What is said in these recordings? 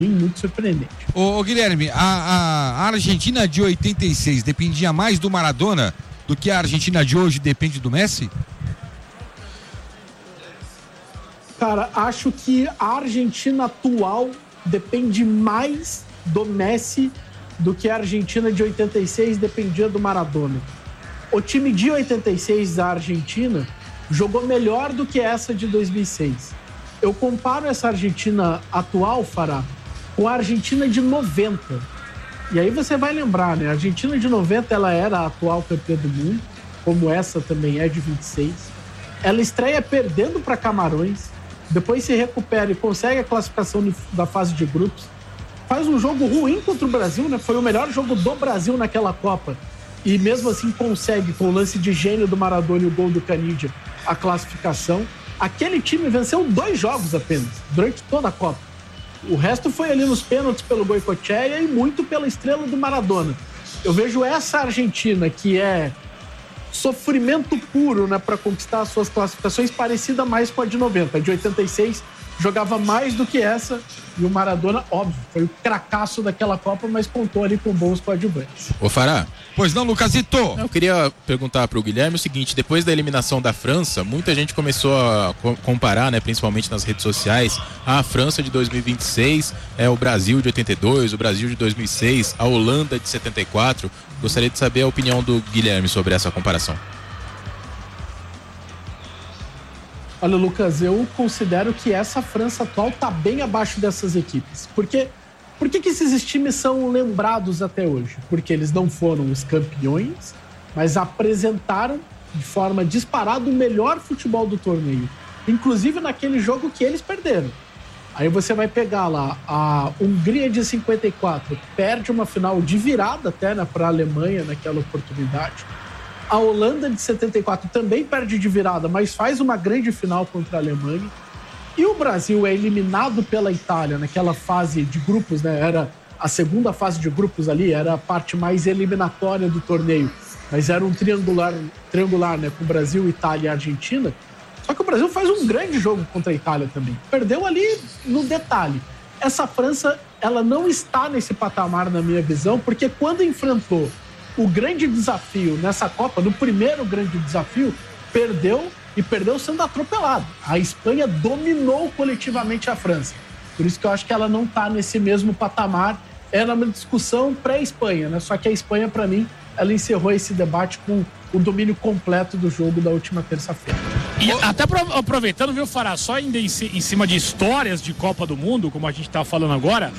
muito surpreendente. Ô Guilherme, a Argentina de 86 dependia mais do Maradona do que a Argentina de hoje depende do Messi? Cara, acho que a Argentina atual depende mais do Messi do que a Argentina de 86 dependia do Maradona. O time de 86 da Argentina jogou melhor do que essa de 2006. Eu comparo essa Argentina atual, Fará, com a Argentina de 90. E aí você vai lembrar, né? A Argentina de 90, ela era a atual campeã do mundo, como essa também é de 26. Ela estreia perdendo para Camarões, depois se recupera e consegue a classificação da fase de grupos. Faz um jogo ruim contra o Brasil, né? Foi o melhor jogo do Brasil naquela Copa. E mesmo assim consegue, com o lance de gênio do Maradona e o gol do Canidia, a classificação. Aquele time venceu 2 jogos apenas, durante toda a Copa. O resto foi ali nos pênaltis pelo Goicoechea e muito pela estrela do Maradona. Eu vejo essa Argentina, que é sofrimento puro, né, para conquistar as suas classificações, parecida mais com a de 90. A de 86 jogava mais do que essa, e o Maradona, óbvio, foi o cracaço daquela Copa, mas contou ali com bons coadjuvantes. Ô Fará. Pois não, Lucasito? Eu queria perguntar para o Guilherme o seguinte: depois da eliminação da França, muita gente começou a comparar, né, principalmente nas redes sociais, a França de 2026, o Brasil de 82, o Brasil de 2006, a Holanda de 74. Gostaria de saber a opinião do Guilherme sobre essa comparação. Olha, Lucas, eu considero que essa França atual está bem abaixo dessas equipes. Por que esses times são lembrados até hoje? Porque eles não foram os campeões, mas apresentaram de forma disparada o melhor futebol do torneio. Inclusive naquele jogo que eles perderam. Aí você vai pegar lá, a Hungria de 54 perde uma final de virada até, né, para a Alemanha naquela oportunidade. A Holanda de 74 também perde de virada, mas faz uma grande final contra a Alemanha. E o Brasil é eliminado pela Itália naquela fase de grupos, né? Era a segunda fase de grupos ali, era a parte mais eliminatória do torneio. Mas era um triangular, né? Com Brasil, Itália e Argentina. Só que o Brasil faz um grande jogo contra a Itália também. Perdeu ali no detalhe. Essa França, ela não está nesse patamar, na minha visão, porque quando enfrentou o grande desafio nessa Copa, no primeiro grande desafio, perdeu sendo atropelado. A Espanha dominou coletivamente a França. Por isso que eu acho que ela não está nesse mesmo patamar. Era uma discussão pré-Espanha, né? Só que a Espanha, para mim, ela encerrou esse debate com o domínio completo do jogo da última terça-feira. E até aproveitando, viu, Fará, só ainda em cima de histórias de Copa do Mundo, como a gente está falando agora,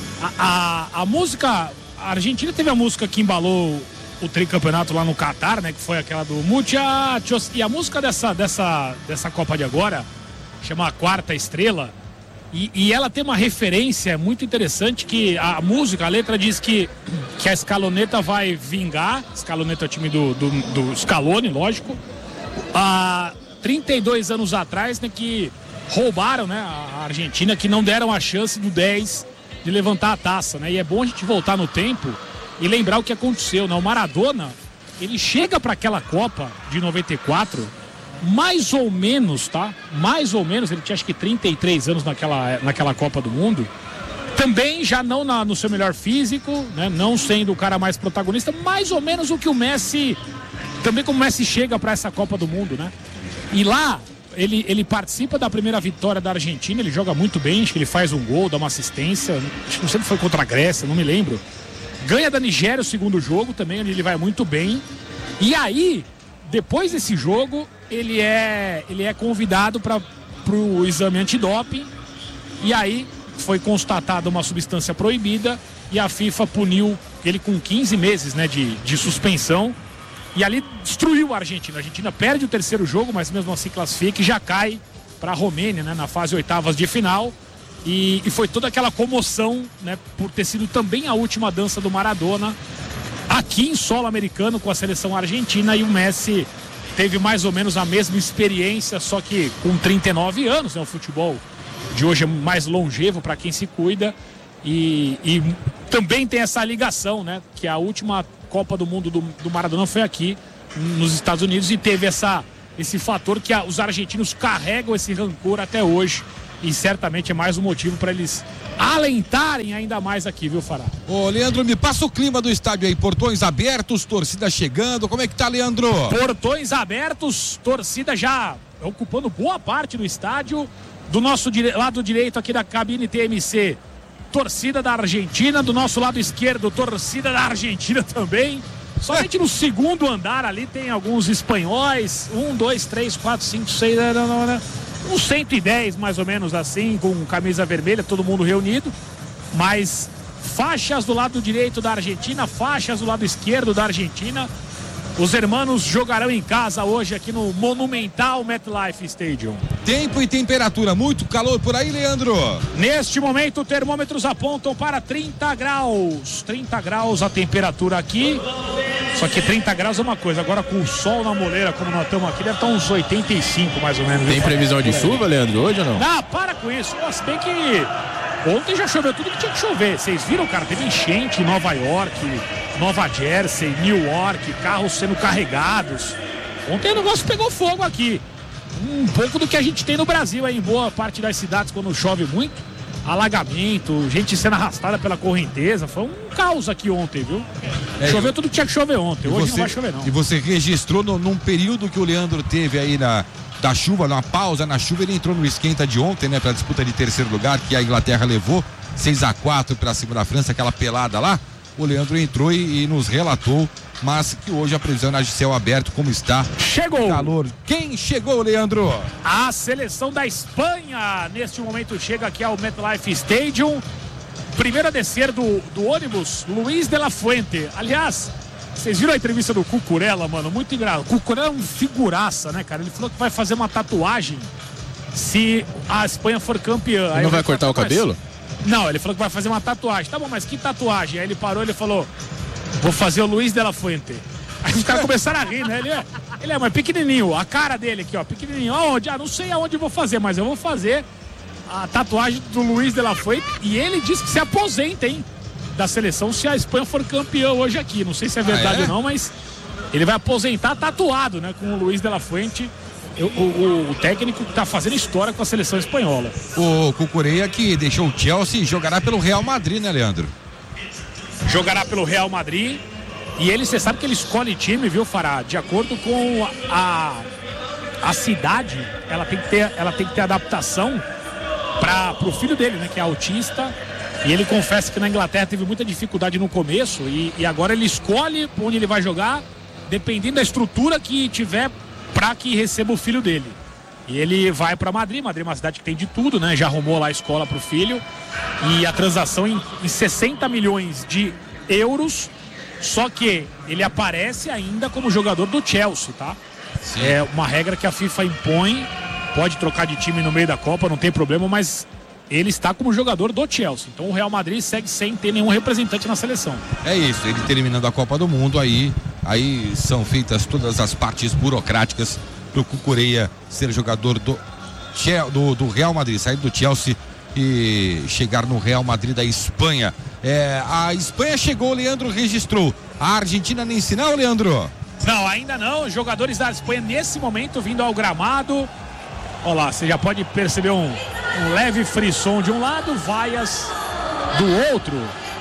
a música... A Argentina teve a música que embalou o tricampeonato lá no Catar, né? Que foi aquela do Muchachos. E a música dessa Copa de agora chama A Quarta Estrela. E ela tem uma referência muito interessante, que a música, a letra diz que a Scaloneta vai vingar. Scaloneta é o time do Scaloni, lógico. Há 32 anos atrás, né? Que roubaram, né, a Argentina, que não deram a chance do 10 de levantar a taça, né? E é bom a gente voltar no tempo e lembrar o que aconteceu, né? O Maradona, ele chega para aquela Copa de 94, mais ou menos, tá? Mais ou menos, ele tinha acho que 33 anos naquela Copa do Mundo. Também já não no seu melhor físico, né? Não sendo o cara mais protagonista, mais ou menos o que o Messi, também como o Messi chega para essa Copa do Mundo, né? E lá ele participa da primeira vitória da Argentina, ele joga muito bem, acho que ele faz um gol, dá uma assistência, acho que não sei se foi contra a Grécia, não me lembro. Ganha da Nigéria o segundo jogo também, onde ele vai muito bem. E aí, depois desse jogo, ele é convidado para o exame antidoping. E aí foi constatada uma substância proibida e a FIFA puniu ele com 15 meses, né, de suspensão. E ali destruiu a Argentina. A Argentina perde o terceiro jogo, mas mesmo assim classifica e já cai para a Romênia, né, na fase oitavas de final. E foi toda aquela comoção, né, por ter sido também a última dança do Maradona aqui em solo americano com a seleção argentina. E o Messi teve mais ou menos a mesma experiência, só que com 39 anos, né, o futebol de hoje é mais longevo para quem se cuida. E também tem essa ligação, né, que a última Copa do Mundo do Maradona foi aqui nos Estados Unidos e teve esse fator que os argentinos carregam esse rancor até hoje e certamente é mais um motivo para eles alentarem ainda mais aqui, viu, Fará? Ô, Leandro, me passa o clima do estádio aí, portões abertos, torcida chegando, como é que tá, Leandro? Portões abertos, torcida já ocupando boa parte do estádio. Do nosso lado direito aqui da cabine TMC, torcida da Argentina. Do nosso lado esquerdo, torcida da Argentina também. Somente no segundo andar ali tem alguns espanhóis. 1, 2, 3, 4, 5, 6, uns 110 mais ou menos assim, com camisa vermelha, todo mundo reunido. Mas faixas do lado direito da Argentina, faixas do lado esquerdo da Argentina. Os hermanos jogarão em casa hoje aqui no monumental MetLife Stadium. Tempo e temperatura, muito calor por aí, Leandro? Neste momento, termômetros apontam para 30 graus. 30 graus a temperatura aqui. Só que 30 graus é uma coisa, agora com o sol na moleira, como nós estamos aqui, deve estar uns 85 mais ou menos. Tem previsão de chuva, Leandro, hoje ou não? Ah, para com isso. Se bem que ontem já choveu tudo que tinha que chover. Vocês viram, cara? Teve enchente em Nova York, Nova Jersey, New York, carros sendo carregados. Ontem o negócio pegou fogo aqui. Um pouco do que a gente tem no Brasil aí, em boa parte das cidades quando chove muito. Alagamento, gente sendo arrastada pela correnteza. Foi um caos aqui ontem, viu? Choveu tudo que tinha que chover ontem. Hoje não vai chover, não. E você registrou num período que o Leandro teve aí da chuva, numa pausa na chuva, ele entrou no esquenta de ontem, né? Pra disputa de terceiro lugar, que a Inglaterra levou 6-4 pra cima da França, aquela pelada lá. O Leandro entrou e nos relatou, mas que hoje a previsão é de céu aberto, como está. Chegou! Calor. Quem chegou, Leandro? A seleção da Espanha, neste momento, chega aqui ao MetLife Stadium. Primeiro a descer do ônibus, Luiz de la Fuente. Aliás, vocês viram a entrevista do Cucurella, mano? Muito engraçado. O Cucurella é um figuraça, né, cara? Ele falou que vai fazer uma tatuagem se a Espanha for campeã. Aí não vai cortar o cabelo? Não, ele falou que vai fazer uma tatuagem. Tá bom, mas que tatuagem? Aí ele parou e ele falou: vou fazer o Luiz de la Fuente. Aí os caras começaram a rir, né? Ele é mais pequenininho, a cara dele aqui, ó, pequenininho. Aonde? Não sei aonde eu vou fazer, mas eu vou fazer a tatuagem do Luiz de la Fuente. E ele disse que se aposenta, hein, da seleção se a Espanha for campeã hoje aqui. Não sei se é verdade ou não, mas ele vai aposentar tatuado, né, com o Luiz de la Fuente. O técnico que tá fazendo história com a seleção espanhola. O Cucurella, que deixou o Chelsea, jogará pelo Real Madrid, né, Leandro? Jogará pelo Real Madrid. E ele, você sabe que ele escolhe time, viu, Fará? De acordo com a cidade, ela tem que ter adaptação pro filho dele, né, que é autista. E ele confessa que na Inglaterra teve muita dificuldade no começo. E agora ele escolhe onde ele vai jogar, dependendo da estrutura que tiver, para que receba o filho dele. E ele vai para Madrid. Madrid é uma cidade que tem de tudo, né? Já arrumou lá a escola pro filho. E a transação em 60 milhões de euros. Só que ele aparece ainda como jogador do Chelsea, tá? Sim. É uma regra que a FIFA impõe. Pode trocar de time no meio da Copa, não tem problema, mas ele está como jogador do Chelsea. Então o Real Madrid segue sem ter nenhum representante na seleção. É isso, ele terminando a Copa do Mundo, aí são feitas todas as partes burocráticas para o Cucurella ser jogador do Real Madrid, sair do Chelsea e chegar no Real Madrid da Espanha. A Espanha chegou, o Leandro registrou. A Argentina nem sinal, Leandro? Não, ainda não. Jogadores da Espanha nesse momento vindo ao gramado. Olha lá, você já pode perceber um leve frisson de um lado, vaias do outro.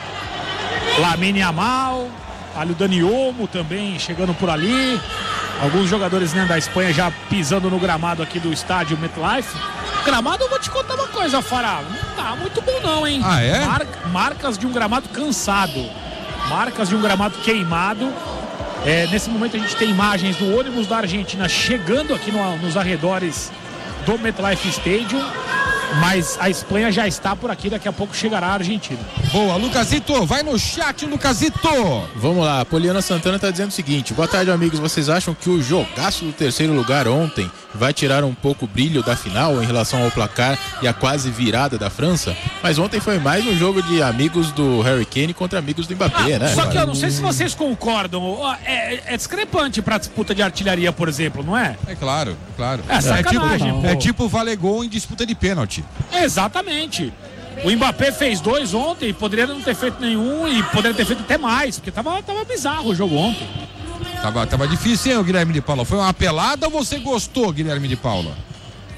Lamine Yamal, ali o Dani Olmo também chegando por ali. Alguns jogadores, né, da Espanha já pisando no gramado aqui do estádio MetLife. Gramado, eu vou te contar uma coisa, Fará. Não tá muito bom não, hein? Ah, é? Marcas de um gramado cansado. Marcas de um gramado queimado. Nesse momento a gente tem imagens do ônibus da Argentina chegando aqui nos arredores do MetLife Stadium. Mas a Espanha já está por aqui, daqui a pouco chegará a Argentina. Boa, Lucasito, vai no chat, Lucasito. Vamos lá, a Poliana Santana está dizendo o seguinte: boa tarde, amigos, vocês acham que o jogaço do terceiro lugar ontem vai tirar um pouco o brilho da final em relação ao placar e a quase virada da França? Mas ontem foi mais um jogo de amigos do Harry Kane contra amigos do Mbappé, né? Só que eu não sei se vocês concordam, é discrepante para a disputa de artilharia, por exemplo, não é? É claro. É sacanagem, é tipo valer gol em disputa de pênalti. Exatamente. O Mbappé fez 2 ontem, poderia não ter feito nenhum e poderia ter feito até mais, porque tava bizarro o jogo ontem. Tava difícil, hein, Guilherme de Paula? Foi uma pelada ou você gostou, Guilherme de Paula?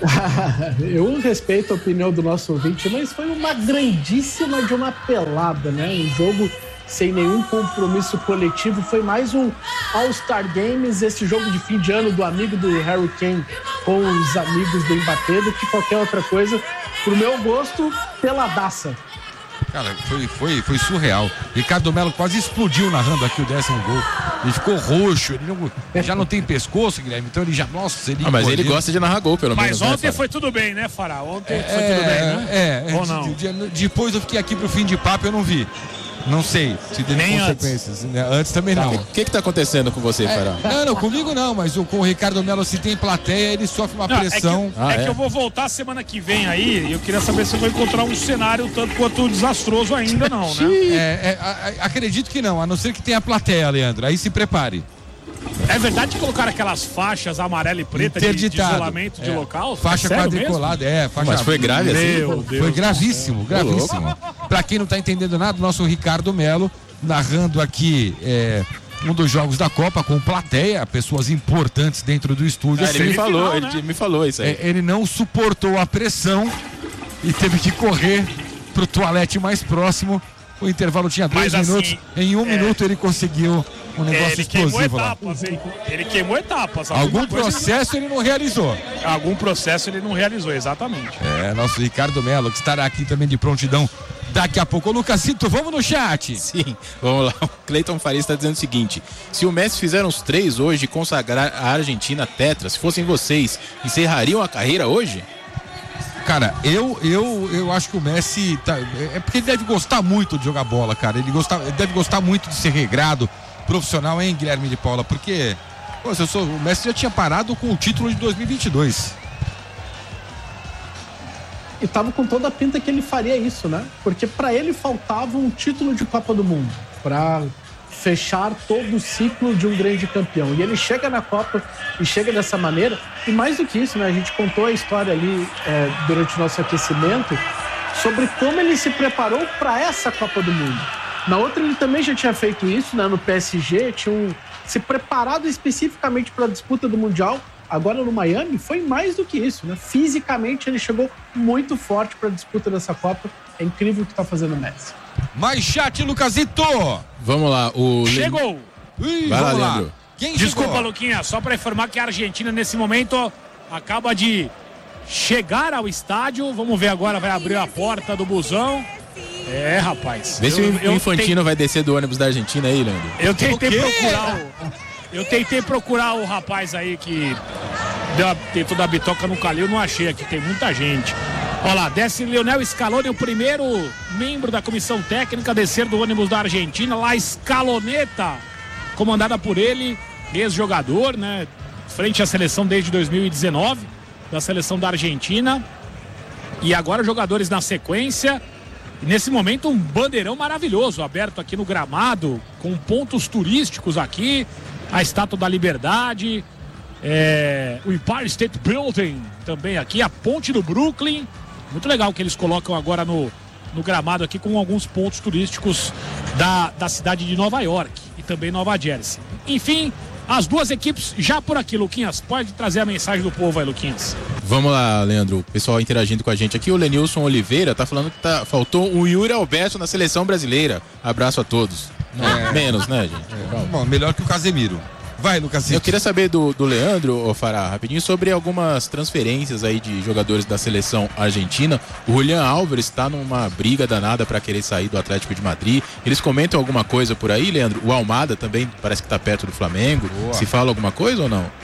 Eu respeito a opinião do nosso ouvinte, mas foi uma grandíssima de uma pelada, né? Um jogo sem nenhum compromisso coletivo, foi mais um All-Star Games, esse jogo de fim de ano do amigo do Harry Kane com os amigos do Mbappé, do que qualquer outra coisa. Pro meu gosto, peladaça. Cara, foi surreal. Ricardo Melo quase explodiu narrando aqui o 10º gol. Ele ficou roxo, ele já não tem pescoço, Guilherme, então ele já, nossa, ele... mas ele gosta de narrar gol, pelo menos. Mas ontem foi tudo bem, né, Fará? Ontem foi tudo bem, né? Ou não? Depois eu fiquei aqui pro fim de papo, eu não vi. Não sei se teve nem consequências. Antes também não. O que tá acontecendo com você, Fará? Não, comigo não, mas com o Ricardo Melo, se tem plateia, ele sofre uma pressão. Que eu vou voltar semana que vem aí, e eu queria saber se eu vou encontrar um cenário tanto quanto desastroso ainda não, né? Acredito que não, a não ser que tenha plateia, Leandro. Aí se prepare. É verdade que colocaram aquelas faixas amarela e preta de isolamento de local? Faixa quadriculada, faixa. Mas foi grave assim? Foi gravíssimo. Pra quem não tá entendendo nada, o nosso Ricardo Melo narrando aqui um dos jogos da Copa com plateia, pessoas importantes dentro do estúdio. Ele me falou isso aí. Ele não suportou a pressão e teve que correr pro toalete mais próximo. O intervalo tinha 2 minutos. Em 1 minuto ele conseguiu um negócio explosivo lá. Ele queimou etapas. Algum processo ele não realizou. Algum processo ele não realizou, exatamente. Nosso Ricardo Melo, que estará aqui também de prontidão daqui a pouco. Ô, Lucasito, vamos no chat. Sim, vamos lá. O Cleiton Faria está dizendo o seguinte: se o Messi fizer uns 3 hoje e consagrar a Argentina tetra, se fossem vocês, encerrariam a carreira hoje? Cara, eu acho que o Messi é porque ele deve gostar muito de jogar bola, cara. Ele deve gostar muito de ser regrado, profissional, hein, Guilherme de Paula? Porque o Messi já tinha parado com o título de 2022. E tava com toda a pinta que ele faria isso, né? Porque pra ele faltava um título de Copa do Mundo pra fechar todo o ciclo de um grande campeão. E ele chega na Copa e chega dessa maneira. E mais do que isso, né? A gente contou a história ali durante o nosso aquecimento sobre como ele se preparou para essa Copa do Mundo. Na outra ele também já tinha feito isso, né? No PSG, tinha se preparado especificamente para a disputa do Mundial. Agora no Miami foi mais do que isso, né? Fisicamente ele chegou muito forte para a disputa dessa Copa. É incrível o que está fazendo o Messi. Mais chat, Lucasito! Vamos lá, Chegou! Vamos lá. Desculpa, chegou? Luquinha, só para informar que a Argentina nesse momento acaba de chegar ao estádio. Vamos ver agora, vai abrir a porta do busão. Rapaz. Vê se o Infantino vai descer do ônibus da Argentina aí, Leandro. Eu tentei procurar o rapaz aí que tentou dar bitoca no Calil, não achei aqui, tem muita gente. Olha lá, desce Lionel Scaloni, o primeiro membro da comissão técnica a descer do ônibus da Argentina, La Scaloneta, comandada por ele, ex-jogador, né? Frente à seleção desde 2019, da seleção da Argentina. E agora jogadores na sequência. E nesse momento um bandeirão maravilhoso, aberto aqui no gramado, com pontos turísticos aqui, a Estátua da Liberdade, o Empire State Building também aqui, a Ponte do Brooklyn. Muito legal que eles colocam agora no gramado aqui com alguns pontos turísticos da cidade de Nova York e também Nova Jersey. Enfim, as duas equipes já por aqui, Luquinhas. Pode trazer a mensagem do povo aí, Luquinhas. Vamos lá, Leandro. O pessoal interagindo com a gente aqui. O Lenilson Oliveira tá falando que faltou o Yuri Alberto na seleção brasileira. Abraço a todos. Menos, né, gente? Bom, melhor que o Casemiro. Vai, Lucas. Eu queria saber do Leandro, Fará, rapidinho, sobre algumas transferências aí de jogadores da seleção argentina. O Julián Álvares está numa briga danada para querer sair do Atlético de Madrid. Eles comentam alguma coisa por aí, Leandro? O Almada também parece que está perto do Flamengo. Boa. Se fala alguma coisa ou não?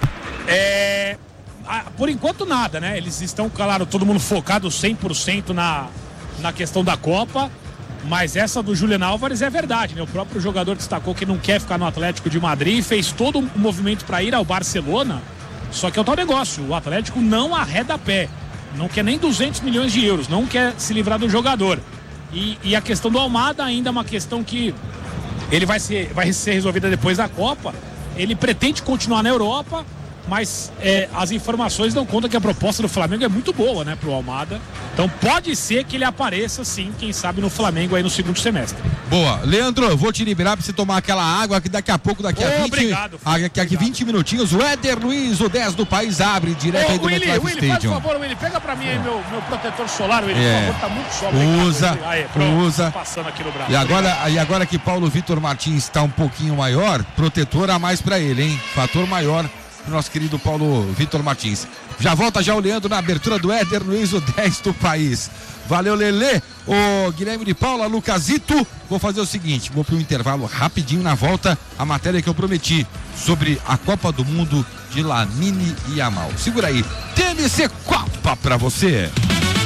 Por enquanto nada, né? Eles estão, claro, todo mundo focado 100% na questão da Copa. Mas essa do Julián Álvares é verdade, né? O próprio jogador destacou que não quer ficar no Atlético de Madrid, fez todo um movimento para ir ao Barcelona. Só que é o tal negócio, o Atlético não arreda pé, não quer nem 200 milhões de euros, não quer se livrar do jogador. E a questão do Almada ainda é uma questão que vai ser resolvida depois da Copa. Ele pretende continuar na Europa, mas as informações dão conta que a proposta do Flamengo é muito boa, né, pro Almada. Então pode ser que ele apareça sim, quem sabe no Flamengo aí no segundo semestre. Boa. Leandro, eu vou te liberar pra você tomar aquela água que daqui a pouco, daqui a 20 minutinhos, o Éder Luiz, o 10 do país, abre direto aí do MetLife Willy, Stadium. por favor, Willy, pega pra mim aí meu protetor solar, Willy, por favor, tá muito sol. Usa. Passando aqui no braço. E agora que Paulo Vitor Martins está um pouquinho maior, protetor a mais pra ele, hein? Fator maior pro nosso querido Paulo Vitor Martins. Já volta já o Leandro na abertura do Éder Luiz, o 10 do país. Valeu, Lelê, o Guilherme de Paula, Lucasito. Vou fazer o seguinte, vou pro intervalo rapidinho, na volta a matéria que eu prometi sobre a Copa do Mundo de Lamine Yamal. Segura aí, TMC Copa pra você.